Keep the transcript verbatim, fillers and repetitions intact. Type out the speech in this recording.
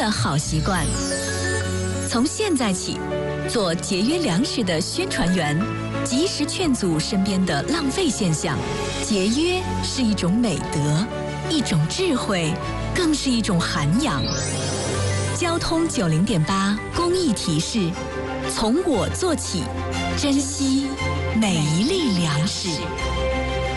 的好习惯。从现在起，做节约粮食的宣传员，及时劝阻身边的浪费现象。节约是一种美德，一种智慧，更是一种涵养。交通九零点八公益提示：从我做起，珍惜每一粒粮食。